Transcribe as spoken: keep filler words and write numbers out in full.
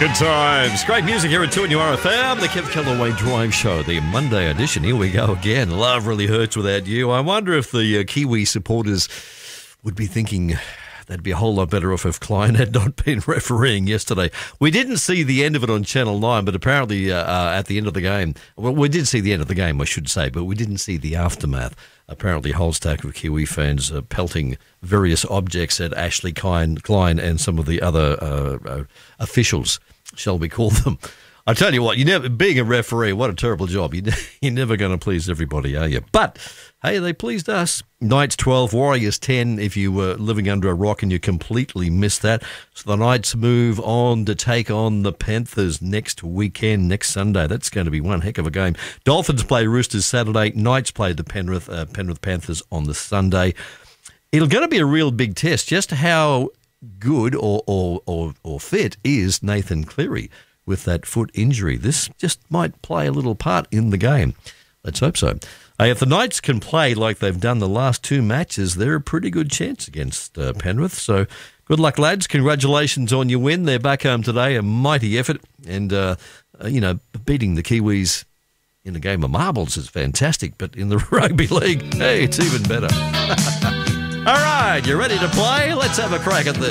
Good times. Great music here at two N U R F M, the Kev Kellaway Drive Show, the Monday edition. Here we go again. Love really hurts without you. I wonder if the uh, Kiwi supporters would be thinking they'd be a whole lot better off if Klein had not been refereeing yesterday. We didn't see the end of it on Channel nine, but apparently uh, uh, at the end of the game, well, we did see the end of the game, I should say, but we didn't see the aftermath. Apparently, a whole stack of Kiwi fans uh, pelting various objects at Ashley Klein, Klein and some of the other uh, uh, officials, shall we call them. I tell you what, you never being a referee, what a terrible job. You, you're never going to please everybody, are you? But, hey, they pleased us. Knights twelve, Warriors ten, if you were living under a rock and you completely missed that. So the Knights move on to take on the Panthers next weekend, next Sunday. That's going to be one heck of a game. Dolphins play Roosters Saturday. Knights play the Penrith, uh, Penrith Panthers on the Sunday. It's going to be a real big test, just how good or, or, or, or fit is Nathan Cleary with that foot injury. This just might play a little part in the game. Let's hope so. Uh, if the Knights can play like they've done the last two matches, they're a pretty good chance against uh, Penrith. So good luck, lads. Congratulations on your win. They're back home today, a mighty effort. And, uh, uh, you know, beating the Kiwis in a game of marbles is fantastic. But in the rugby league, hey, it's even better. All right, you ready to play? Let's have a crack at this.